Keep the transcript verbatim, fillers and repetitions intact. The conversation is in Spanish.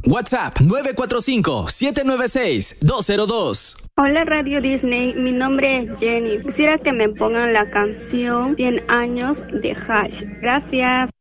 WhatsApp nueve cuatro cinco, siete nueve seis, dos cero dos. Hola Radio Disney, mi nombre es Jenny. Quisiera que me pongan la canción cien años de Hash. Gracias.